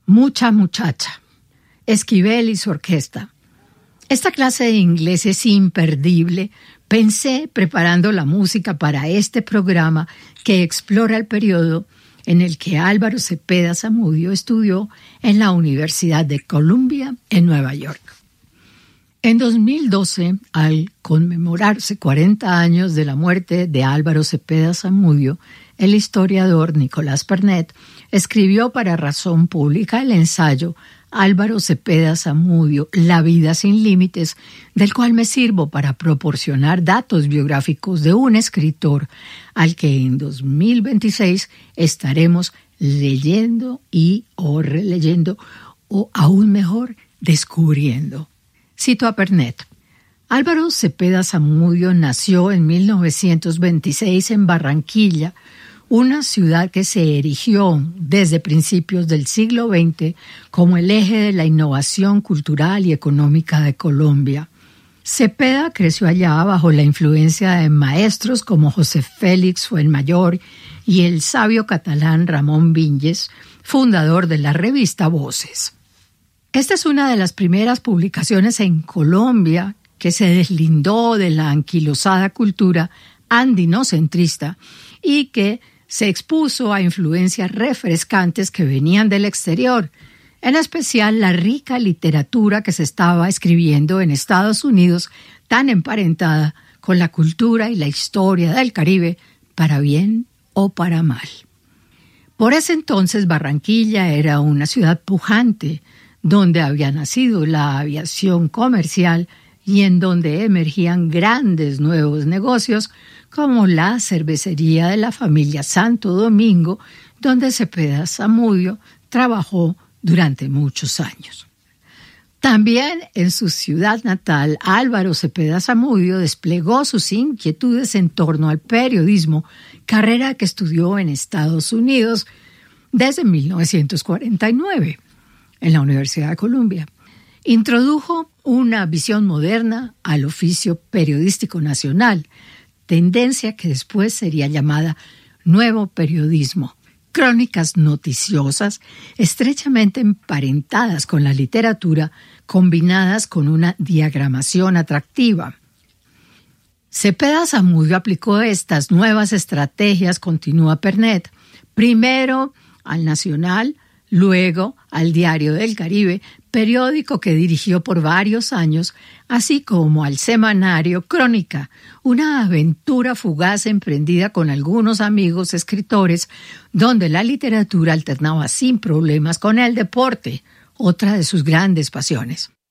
Mucha muchacha. Esquivel y su orquesta. Esta clase de inglés es imperdible. Pensé preparando la música para este programa que explora el periodo en el que Álvaro Cepeda Zamudio estudió en la Universidad de Columbia en Nueva York. En 2012, al conmemorarse 40 años de la muerte de Álvaro Cepeda Zamudio, el historiador Nicolás Pernet escribió para Razón Pública el ensayo Álvaro Cepeda Zamudio, La vida sin límites, del cual me sirvo para proporcionar datos biográficos de un escritor al que en 2026 estaremos leyendo o releyendo, o aún mejor, descubriendo. Cito a Pernet. Álvaro Cepeda Zamudio nació en 1926 en Barranquilla, una ciudad que se erigió desde principios del siglo XX como el eje de la innovación cultural y económica de Colombia. Cepeda creció allá bajo la influencia de maestros como José Félix Fuenmayor y el sabio catalán Ramón Vinyes, fundador de la revista Voces. Esta es una de las primeras publicaciones en Colombia que se deslindó de la anquilosada cultura andinocentrista y que se expuso a influencias refrescantes que venían del exterior, en especial la rica literatura que se estaba escribiendo en Estados Unidos, tan emparentada con la cultura y la historia del Caribe, para bien o para mal. Por ese entonces Barranquilla era una ciudad pujante, donde había nacido la aviación comercial y en donde emergían grandes nuevos negocios como la cervecería de la familia Santo Domingo, donde Cepeda Zamudio trabajó durante muchos años. También en su ciudad natal, Álvaro Cepeda Zamudio desplegó sus inquietudes en torno al periodismo, carrera que estudió en Estados Unidos desde 1949 en la Universidad de Columbia. Introdujo una visión moderna al oficio periodístico nacional, tendencia que después sería llamada nuevo periodismo. Crónicas noticiosas, estrechamente emparentadas con la literatura, combinadas con una diagramación atractiva. Cepeda Zamudio aplicó estas nuevas estrategias, continúa Pernet, primero al Nacional, luego al Diario del Caribe, periódico que dirigió por varios años, así como al semanario Crónica, una aventura fugaz emprendida con algunos amigos escritores, donde la literatura alternaba sin problemas con el deporte, otra de sus grandes pasiones.